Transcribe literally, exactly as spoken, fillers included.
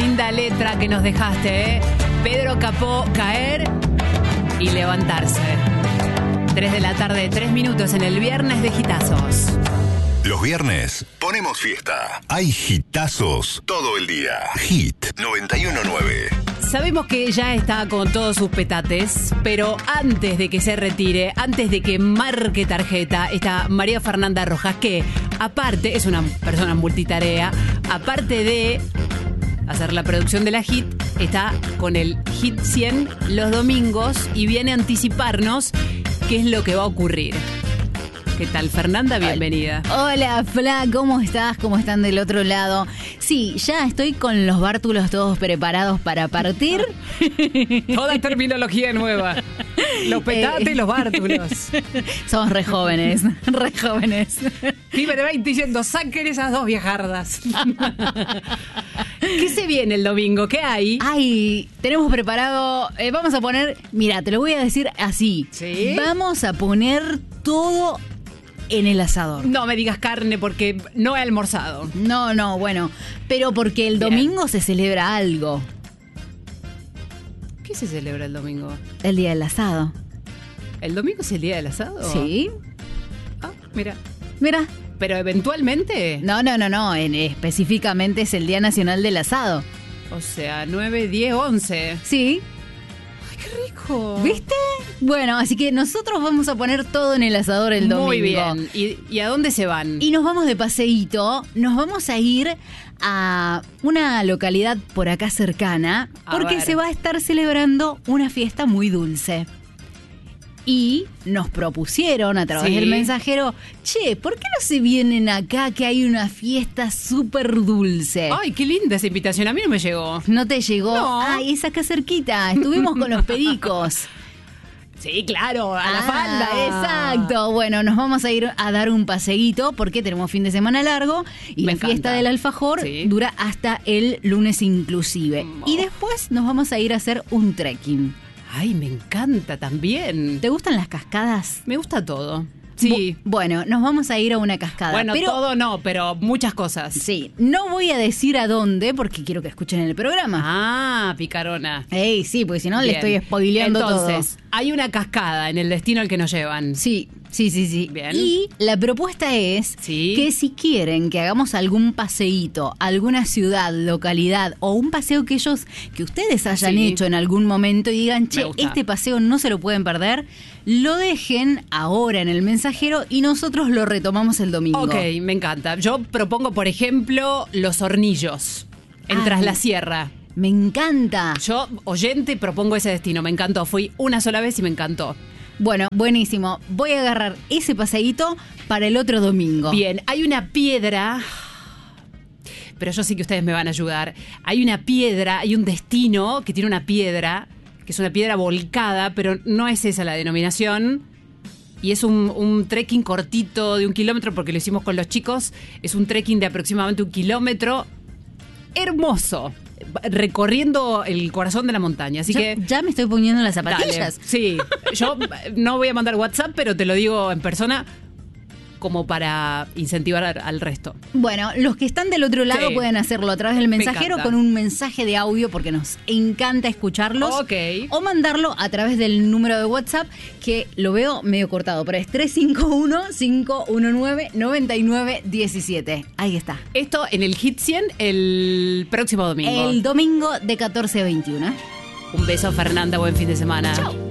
linda letra que nos dejaste, ¿eh? Pedro Capó, Caer y Levantarse. Tres de la tarde, tres minutos en el viernes de Hitazos. Los viernes ponemos fiesta. Hay hitazos todo el día. Hit noventa y uno nueve. Sabemos que ya está con todos sus petates, pero antes de que se retire, antes de que marque tarjeta, está María Fernanda Rojas, que aparte es una persona multitarea, aparte de hacer la producción de la Hit, está con el Hit cien los domingos y viene a anticiparnos qué es lo que va a ocurrir. ¿Qué tal, Fernanda? Bienvenida. Hola, Fla, ¿cómo estás? ¿Cómo están del otro lado? Sí, ya estoy con los bártulos todos preparados para partir. Toda terminología nueva. Los petates eh. y los bártulos. Somos re jóvenes, re jóvenes. Pibe de veinte diciendo, saquen esas dos viejardas. ¿Qué se viene el domingo? ¿Qué hay? Ay, tenemos preparado, eh, vamos a poner, mira, te lo voy a decir así. ¿Sí? Vamos a poner todo en el asador. No me digas carne porque no he almorzado. No, no, bueno, pero porque el Bien. domingo se celebra algo. ¿Qué se celebra el domingo? El día del asado. ¿El domingo es el día del asado? Sí. Ah, mira. Mira. Pero eventualmente. No, no, no, no. En, específicamente es el Día Nacional del Asado. O sea, nueve, diez, once. Sí. Ay, qué rico. ¿Viste? Bueno, así que nosotros vamos a poner todo en el asador el domingo. Muy bien. ¿Y, ¿Y a dónde se van? Y nos vamos de paseíto. Nos vamos a ir a una localidad por acá cercana A porque ver. se va a estar celebrando una fiesta muy dulce. Y nos propusieron a través Sí. del mensajero, che, ¿por qué no se vienen acá que hay una fiesta súper dulce? Ay, qué linda esa invitación. A mí no me llegó. ¿No te llegó? No. Ay, es acá cerquita. Estuvimos con los pericos. Sí, claro, a la Ah, falda. Exacto. Bueno, nos vamos a ir a dar un paseíto porque tenemos fin de semana largo y Me la fiesta encanta. del alfajor Sí. dura hasta el lunes inclusive. Oh. Y después nos vamos a ir a hacer un trekking. Ay, me encanta también. ¿Te gustan las cascadas? Me gusta todo. Sí. Bu- bueno, nos vamos a ir a una cascada. Bueno, pero, todo no, pero muchas cosas. Sí, no voy a decir a dónde porque quiero que escuchen el programa. Ah, picarona. Ey, sí, porque si no le Bien. estoy spoileando todo. Entonces, hay una cascada en el destino al que nos llevan. Sí, sí, sí, sí. Bien. Y la propuesta es Sí. que si quieren que hagamos algún paseíto, alguna ciudad, localidad o un paseo que ellos, que ustedes hayan Sí. hecho en algún momento y digan, che, gusta. este paseo no se lo pueden perder, lo dejen ahora en el mensajero y nosotros lo retomamos el domingo. Ok, me encanta. Yo propongo, por ejemplo, los hornillos en Ay. Tras la Sierra. Me encanta. Yo, oyente, propongo ese destino. Me encantó. Fui una sola vez y me encantó. Bueno, buenísimo. Voy a agarrar ese paseíto para el otro domingo. Bien, hay una piedra, pero yo sé que ustedes me van a ayudar. Hay una piedra, hay un destino que tiene una piedra, que es una piedra volcada, pero no es esa la denominación. Y es un, un trekking cortito de un kilómetro, porque lo hicimos con los chicos. Es un trekking de aproximadamente un kilómetro. Hermoso. Recorriendo el corazón de la montaña. Así Yo que ya me estoy poniendo las dale. zapatillas. Sí, yo no voy a mandar WhatsApp, pero te lo digo en persona como para incentivar al- al resto. Bueno, los que están del otro lado Sí. pueden hacerlo a través del Me mensajero encanta. con un mensaje de audio porque nos encanta escucharlos. Ok. O mandarlo a través del número de WhatsApp que lo veo medio cortado, pero es tres cinco uno, cinco uno nueve, nueve nueve uno siete. Ahí está. Esto en el Hit cien el próximo domingo. El domingo de catorce a veintiuno. Un beso, Fernanda. Buen fin de semana. Chau.